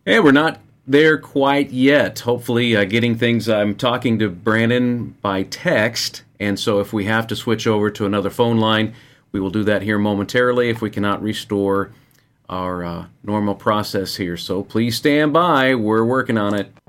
Hey, we're not there quite yet. Hopefully, getting things. I'm talking to Brandon by text, and so if we have to switch over to another phone line, we will do that here momentarily if we cannot restore our normal process here. So please stand by. We're working on it.